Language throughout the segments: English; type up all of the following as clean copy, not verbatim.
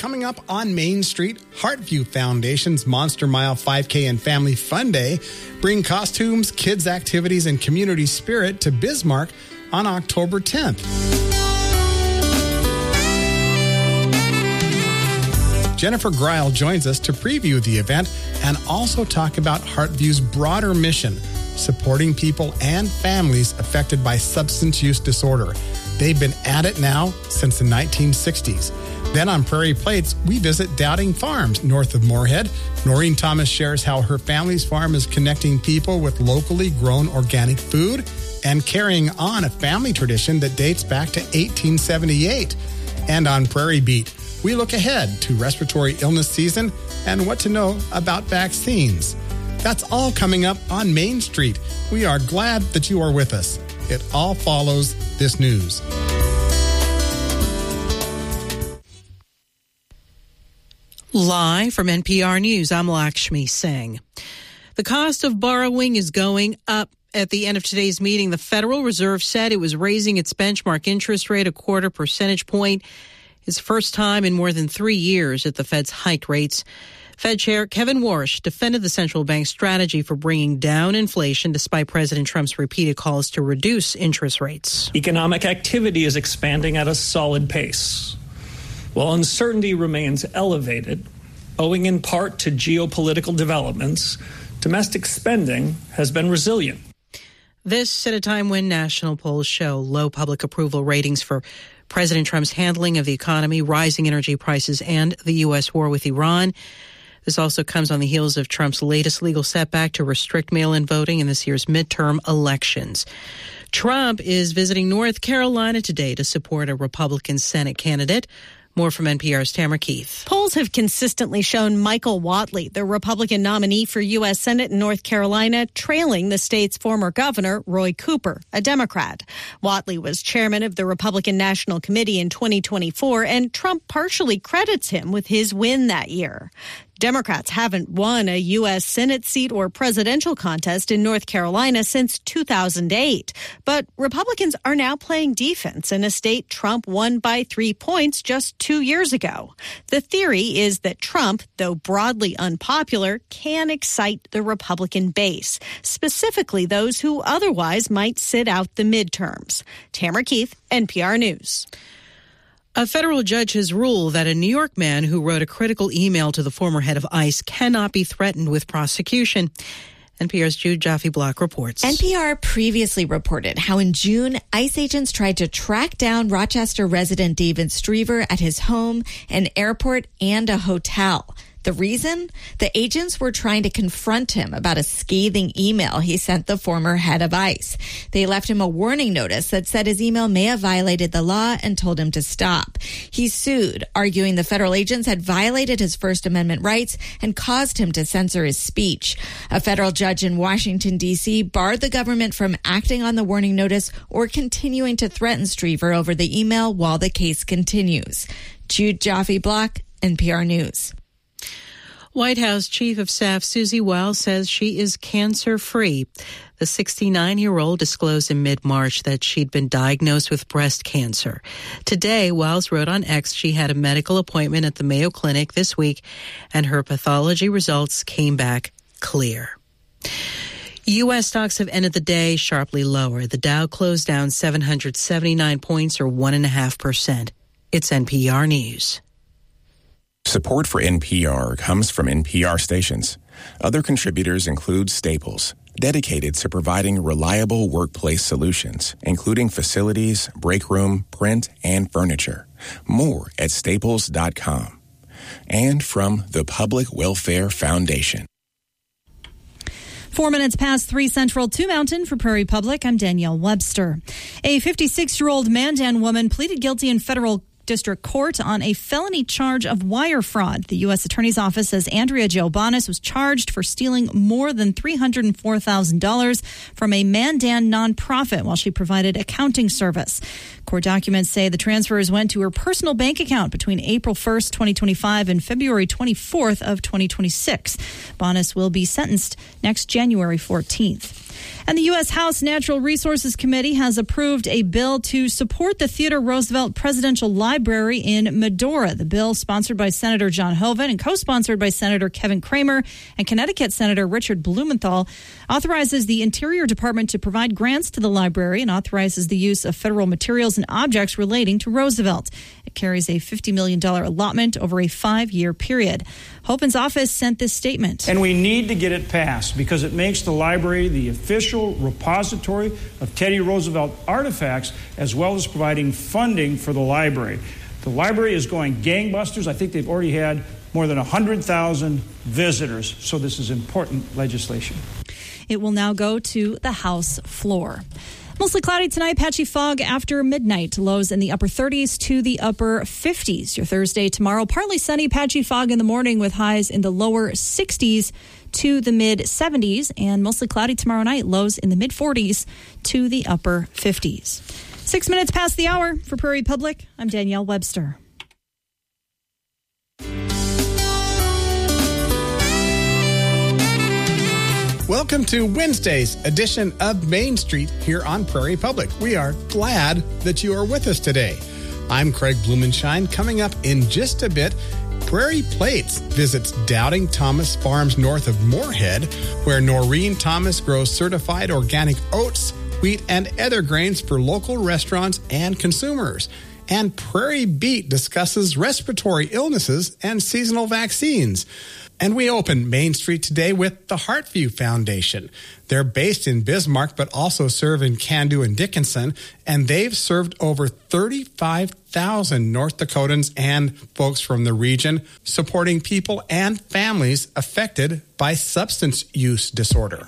coming up on Main Street, Heartview Foundation's Monster Mile 5K and Family Fun Day bring costumes, kids' activities, and community spirit to Bismarck on October 10th. Jennifer Greil joins us to preview the event and also talk about Heartview's broader mission, supporting people and families affected by substance use disorder. They've been at it now since the 1960s. Then on Prairie Plates, we visit Doubting Farms north of Moorhead. Noreen Thomas shares how her family's farm is connecting people with locally grown organic food and carrying on a family tradition that dates back to 1878. And on Prairie Beat, we look ahead to respiratory illness season and what to know about vaccines. That's all coming up on Main Street. We are glad that you are with us. It all follows this news. Live from NPR News, I'm Lakshmi Singh. The cost of borrowing is going up. At the end of today's meeting, the Federal Reserve said it was raising its benchmark interest rate 0.25 percentage point. It's the first time in more than 3 years that the Fed's hiked rates. Fed Chair Kevin Warsh defended the central bank's strategy for bringing down inflation despite President Trump's repeated calls to reduce interest rates. Economic activity is expanding at a solid pace. While uncertainty remains elevated, owing in part to geopolitical developments, domestic spending has been resilient. This at a time when national polls show low public approval ratings for President Trump's handling of the economy, rising energy prices, and the U.S. war with Iran. This also comes on the heels of Trump's latest legal setback to restrict mail-in voting in this year's midterm elections. Trump is visiting North Carolina today to support a Republican Senate candidate. More from NPR's Tamara Keith. Polls have consistently shown Michael Whatley, the Republican nominee for U.S. Senate in North Carolina, trailing the state's former governor, Roy Cooper, a Democrat. Whatley was chairman of the Republican National Committee in 2024, and Trump partially credits him with his win that year. Democrats haven't won a U.S. Senate seat or presidential contest in North Carolina since 2008. But Republicans are now playing defense in a state Trump won by 3 points just 2 years ago. The theory is that Trump, though broadly unpopular, can excite the Republican base, specifically those who otherwise might sit out the midterms. Tamara Keith, NPR News. A federal judge has ruled that a New York man who wrote a critical email to the former head of ICE cannot be threatened with prosecution. NPR's Jude Jaffe-Block reports. NPR previously reported how in June, ICE agents tried to track down Rochester resident David Striever at his home, an airport, and a hotel. The reason? The agents were trying to confront him about a scathing email he sent the former head of ICE. They left him a warning notice that said his email may have violated the law and told him to stop. He sued, arguing the federal agents had violated his First Amendment rights and caused him to censor his speech. A federal judge in Washington, D.C. barred the government from acting on the warning notice or continuing to threaten Striever over the email while the case continues. Jude Jaffe-Block, NPR News. White House Chief of Staff Susie Wiles says she is cancer-free. The 69-year-old disclosed in mid-March that she'd been diagnosed with breast cancer. Today, Wiles wrote on X she had a medical appointment at the Mayo Clinic this week, and her pathology results came back clear. U.S. stocks have ended the day sharply lower. The Dow closed down 779 points, or 1.5%. It's NPR News. Support for NPR comes from NPR stations. Other contributors include Staples, dedicated to providing reliable workplace solutions, including facilities, break room, print, and furniture. More at staples.com. And from the Public Welfare Foundation. 4 minutes past 3 Central, 2 Mountain for Prairie Public. I'm Danielle Webster. A 56-year-old Mandan woman pleaded guilty in federal District Court on a felony charge of wire fraud. The U.S. Attorney's Office says Andrea Jo Bonas was charged for stealing more than $304,000 from a Mandan nonprofit while she provided accounting service. Court documents say the transfers went to her personal bank account between April 1st, 2025 and February 24th of 2026. Bonas will be sentenced next January 14th. And the U.S. House Natural Resources Committee has approved a bill to support the Theodore Roosevelt Presidential Library in Medora. The bill, sponsored by Senator John Hoeven and co-sponsored by Senator Kevin Cramer and Connecticut Senator Richard Blumenthal, authorizes the Interior Department to provide grants to the library and authorizes the use of federal materials and objects relating to Roosevelt. It carries a $50 million allotment over a 5-year period. Hoeven's office sent this statement. And we need to get it passed because it makes the library the official repository of Teddy Roosevelt artifacts, as well as providing funding for the library. The library is going gangbusters. I think they've already had more than 100,000 visitors, so this is important legislation. It will now go to the House floor. Mostly cloudy tonight, patchy fog after midnight. Lows in the upper 30s to the upper 50s. Your Thursday tomorrow, partly sunny, patchy fog in the morning with highs in the lower 60s to the mid 70s. And mostly cloudy tomorrow night, lows in the mid 40s to the upper 50s. 6 minutes past the hour. For Prairie Public, I'm Danielle Webster. Welcome to Wednesday's edition of Main Street here on Prairie Public. We are glad that you are with us today. I'm Craig Blumenshine. Coming up in just a bit, Prairie Plates visits Doubting Thomas Farms north of Moorhead, where Noreen Thomas grows certified organic oats, wheat, and other grains for local restaurants and consumers. And Prairie Beat discusses respiratory illnesses and seasonal vaccines. And we open Main Street today with the Heartview Foundation. They're based in Bismarck, but also serve in Cando and Dickinson. And they've served over 35,000 North Dakotans and folks from the region, supporting people and families affected by substance use disorder.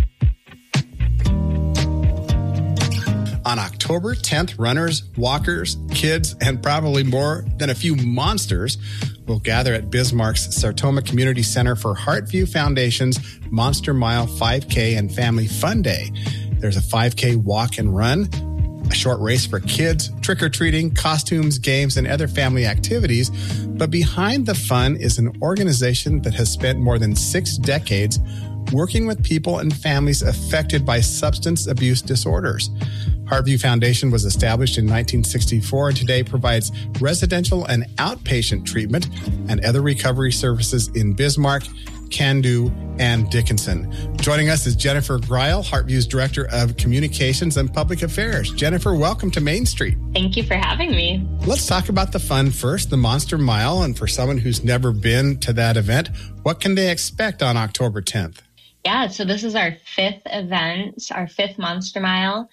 On October 10th, runners, walkers, kids, and probably more than a few monsters will gather at Bismarck's Sartoma Community Center for Heartview Foundation's Monster Mile 5K and Family Fun Day. There's a 5K walk and run, a short race for kids, trick-or-treating, costumes, games, and other family activities. But behind the fun is an organization that has spent more than 6 decades working with people and families affected by substance abuse disorders. Heartview Foundation was established in 1964 and today provides residential and outpatient treatment and other recovery services in Bismarck, Cando, and Dickinson. Joining us is Jennifer Greil, Heartview's Director of Communications and Public Affairs. Jennifer, welcome to Main Street. Thank you for having me. Let's talk about the fun first, the Monster Mile. And for someone who's never been to that event, what can they expect on October 10th? Yeah, so this is our 5th event, our 5th Monster Mile.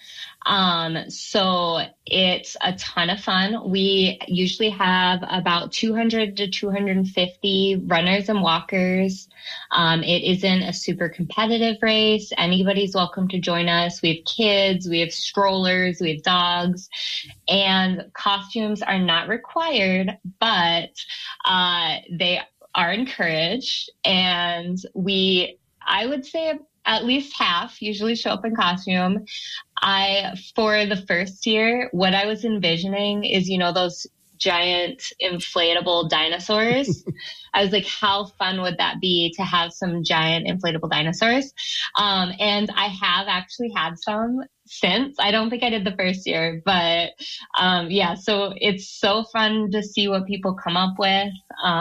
So it's a ton of fun. We usually have about 200 to 250 runners and walkers. It isn't a super competitive race. Anybody's welcome to join us. We have kids, we have strollers, we have dogs, and costumes are not required, but they are encouraged. And I would say at least half usually show up in costume. For the first year, what I was envisioning is, those giant inflatable dinosaurs. I was like, how fun would that be to have some giant inflatable dinosaurs? And I have actually had some since. I don't think I did the first year, but so it's so fun to see what people come up with.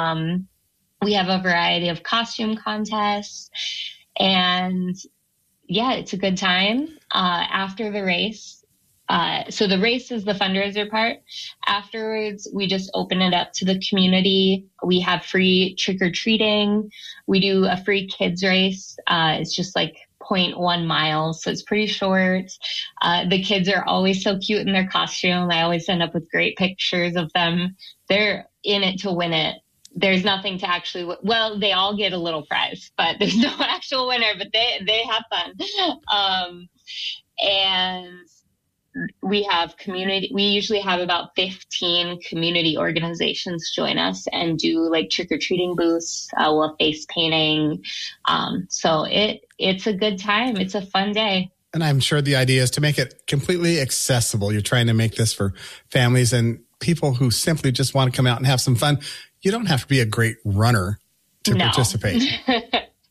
We have a variety of costume contests. And it's a good time after the race. So the race is the fundraiser part. Afterwards, we just open it up to the community. We have free trick-or-treating. We do a free kids race. It's just like 0.1 miles, so it's pretty short. The kids are always so cute in their costume. I always end up with great pictures of them. They're in it to win it. There's nothing to actually, they all get a little prize, but there's no actual winner, but they have fun. And we have we usually have about 15 community organizations join us and do like trick-or-treating booths, we'll have face painting. So it's a good time. It's a fun day. And I'm sure the idea is to make it completely accessible. You're trying to make this for families and people who simply just want to come out and have some fun. You don't have to be a great runner to participate.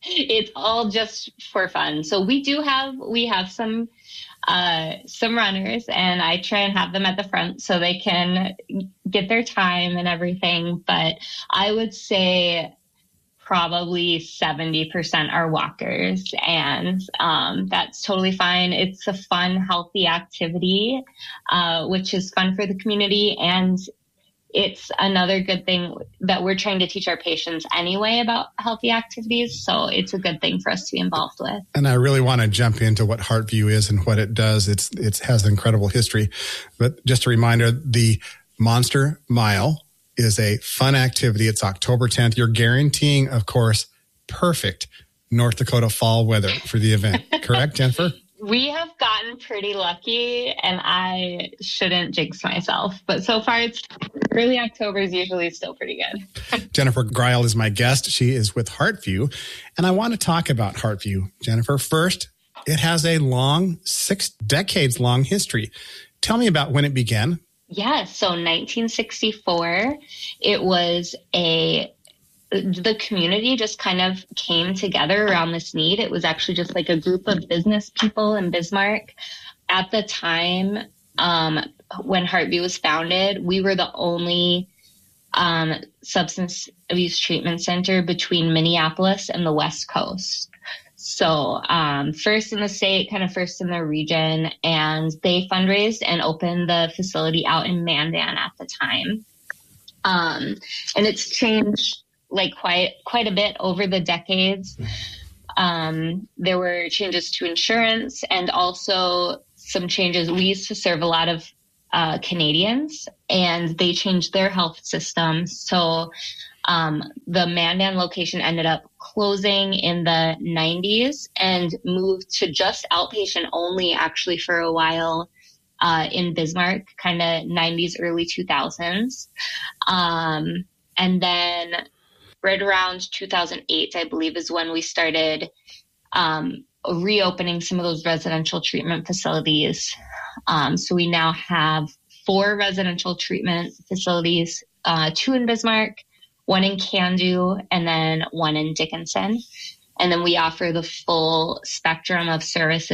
It's all just for fun. So we have some runners, and I try and have them at the front so they can get their time and everything. But I would say probably 70% are walkers, and that's totally fine. It's a fun, healthy activity, which is fun for the community, and it's another good thing that we're trying to teach our patients anyway about healthy activities. So it's a good thing for us to be involved with. And I really want to jump into what HeartView is and what it does. It has an incredible history. But just a reminder, the Monster Mile is a fun activity. It's October 10th. You're guaranteeing, of course, perfect North Dakota fall weather for the event. Correct, Jennifer? We have gotten pretty lucky, and I shouldn't jinx myself. But so far, early October is usually still pretty good. Jennifer Greil is my guest. She is with HeartView. And I want to talk about HeartView, Jennifer. First, it has a long, 6 decades long history. Tell me about when it began. Yes. So 1964, it was the community just kind of came together around this need. It was actually just like a group of business people in Bismarck. At the time, when HeartView was founded, we were the only substance abuse treatment center between Minneapolis and the West Coast. So first in the state, kind of first in the region, and they fundraised and opened the facility out in Mandan at the time. And it's changed like quite a bit over the decades. There were changes to insurance and also some changes. We used to serve a lot of Canadians, and they changed their health system. So the Mandan location ended up closing in the 90s and moved to just outpatient only actually for a while in Bismarck, kind of 90s, early 2000s. And then right around 2008, I believe, is when we started reopening some of those residential treatment facilities. So we now have 4 residential treatment facilities, 2 in Bismarck, 1 in Candu, and then 1 in Dickinson. And then we offer the full spectrum of services